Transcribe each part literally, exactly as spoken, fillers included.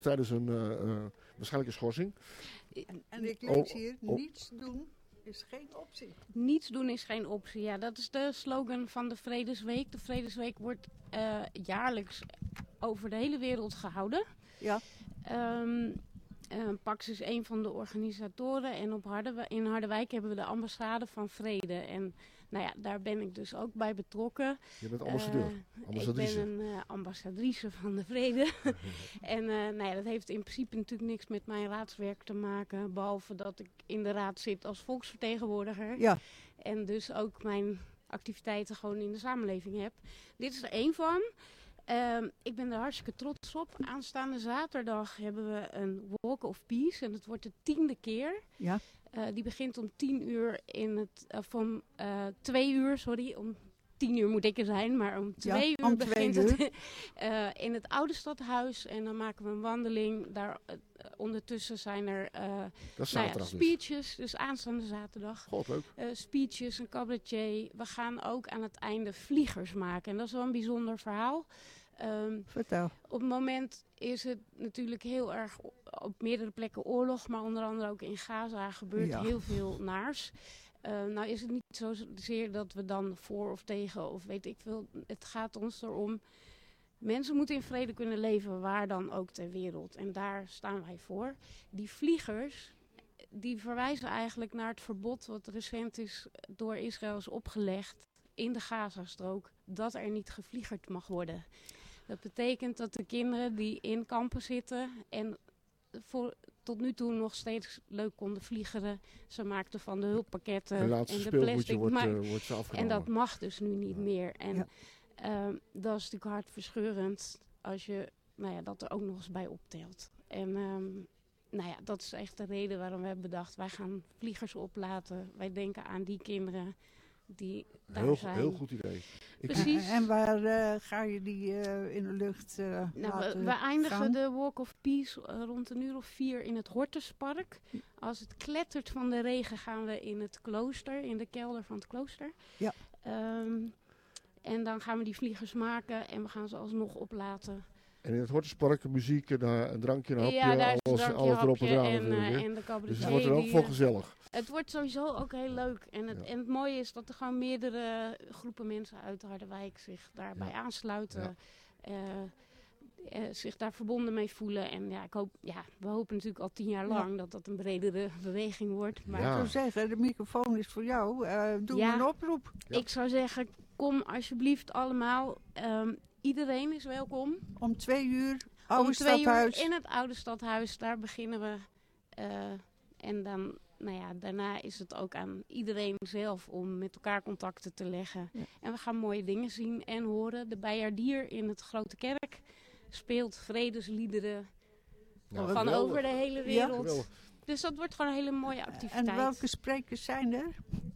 tijdens een uh, uh, waarschijnlijke schorsing. En ik lees hier, oh, oh. niets doen is geen optie. Niets doen is geen optie, ja. Dat is de slogan van de Vredesweek. De Vredesweek wordt uh, jaarlijks over de hele wereld gehouden. Ja. Um, uh, Pax is een van de organisatoren en op Harderwijk, in Harderwijk hebben we de ambassade van vrede. En nou ja, daar ben ik dus ook bij betrokken. Je bent ambassadeur? Uh, ambassadrice. Ik ben een uh, ambassadrice van de vrede. En uh, nou ja, dat heeft in principe natuurlijk niks met mijn raadswerk te maken. Behalve dat ik in de raad zit als volksvertegenwoordiger. Ja. En dus ook mijn activiteiten gewoon in de samenleving heb. Dit is er één van. Uh, ik ben er hartstikke trots op. Aanstaande zaterdag hebben we een Walk of Peace. En het wordt de tiende keer. Ja. Uh, die begint om tien uur in het... Uh, van uh, twee uur, sorry. Om tien uur moet ik er zijn. Maar om twee ja, uur om begint twee uur. het uh, in het oude stadhuis. En dan maken we een wandeling. Daar, uh, ondertussen zijn er uh, dat is nou ja, dus. speeches. Dus aanstaande zaterdag. God, leuk. Uh, speeches, een cabaretier. We gaan ook aan het einde vliegers maken. En dat is wel een bijzonder verhaal. Um, Vertel. Op het moment is het natuurlijk heel erg op meerdere plekken oorlog, maar onder andere ook in Gaza gebeurt ja. heel veel naars. Uh, nou is het niet zozeer dat we dan voor of tegen of weet ik veel. Het gaat ons erom, mensen moeten in vrede kunnen leven waar dan ook ter wereld. En daar staan wij voor. Die vliegers, die verwijzen eigenlijk naar het verbod wat recent is door Israël is opgelegd in de Gazastrook, dat er niet gevliegerd mag worden. Dat betekent dat de kinderen die in kampen zitten en voor, tot nu toe nog steeds leuk konden vliegeren. Ze maakten van de hulppakketten en, en de plastic. Wordt, maar, uh, wordt ze afgenomen. En dat mag dus nu niet ja. meer. En ja. uh, dat is natuurlijk hartverscheurend als je nou ja, dat er ook nog eens bij optelt. En um, nou ja, dat is echt de reden waarom we hebben bedacht, wij gaan vliegers oplaten. Wij denken aan die kinderen die daar heel, zijn. Heel goed idee. Ik Precies. En, en waar uh, ga je die uh, in de lucht uh, nou, laten we, we eindigen gaan? de Walk of Peace uh, rond een uur of vier in het Hortuspark. Als het klettert van de regen gaan we in het klooster, in de kelder van het klooster. Ja. Um, en dan gaan we die vliegers maken en we gaan ze alsnog oplaten. En in het Hortuspark muziek, een, een drankje, een hapje, ja, daar is alles, drankje, alles erop hapje en eraan. En, uh, en de cabaretier. Dus het wordt er ook die, voor gezellig. Het wordt sowieso ook heel leuk. En het, ja. en het mooie is dat er gewoon meerdere groepen mensen uit Harderwijk zich daarbij ja. aansluiten. Ja. Uh, uh, zich daar verbonden mee voelen. En ja, ik hoop, ja, we hopen natuurlijk al tien jaar lang ja. dat dat een bredere beweging wordt. Maar ja. Ik zou zeggen, de microfoon is voor jou. Uh, doe ja. een oproep. Ja. Ik zou zeggen, kom alsjeblieft allemaal. Um, iedereen is welkom. Om twee uur, oude Om twee stadhuis. uur in het oude stadhuis, daar beginnen we. Uh, en dan, nou ja, daarna is het ook aan iedereen zelf om met elkaar contacten te leggen. Ja. En we gaan mooie dingen zien en horen. De Bijaardier in het Grote Kerk speelt vredesliederen ja, van geweldig. Over de hele wereld. Ja, dus dat wordt gewoon een hele mooie activiteit. En welke sprekers zijn er?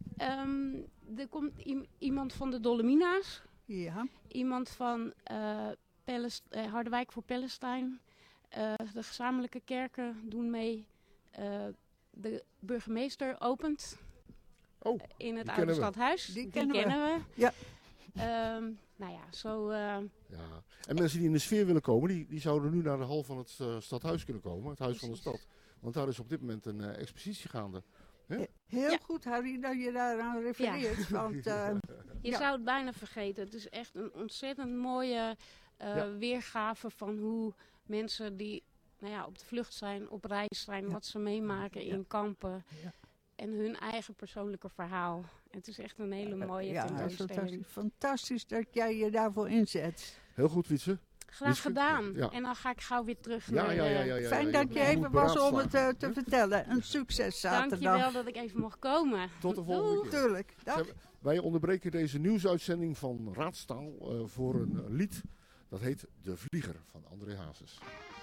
Um, er komt i- iemand van de Dolomina's. Ja. Iemand van uh, Palest- uh, Harderwijk voor Palestijn. Uh, de gezamenlijke kerken doen mee. Uh, de burgemeester opent oh, in het oude stadhuis. Die, die kennen, kennen we. we. Ja. Um, nou ja, zo... Uh, ja. En mensen die in de sfeer willen komen, die, die zouden nu naar de hal van het uh, stadhuis kunnen komen. Het huis Precies. van de stad. Want daar is op dit moment een uh, expositie gaande. He? Heel ja. goed, Harry, dat je daaraan refereert. Ja. Want, uh, je ja. zou het bijna vergeten. Het is echt een ontzettend mooie uh, ja. weergave van hoe mensen die nou ja, op de vlucht zijn, op reis zijn, ja. wat ze meemaken ja. in kampen. Ja. En hun eigen persoonlijke verhaal. Het is echt een hele mooie ja, tentoonstelling. Fantastisch. fantastisch dat jij je daarvoor inzet. Heel goed, Wietse. Graag Wietse. gedaan. Ja. En dan ga ik gauw weer terug ja, naar... Ja, ja, ja, ja, Fijn ja, ja, dat je even was om het uh, te vertellen. Een succes zaterdag. Dankjewel dat ik even mocht komen. Tot de volgende keer. Tuurlijk. Dag. Wij onderbreken deze nieuwsuitzending van Raadstaal uh, voor een uh, lied. Dat heet De Vlieger van André Hazes.